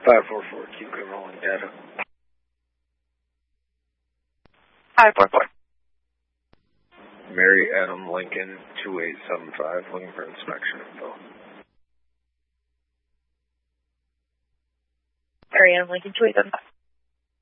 544, keep good rolling data. 544. Mary Adam Lincoln 2875, looking for inspection info. Mary Adam Lincoln 2875.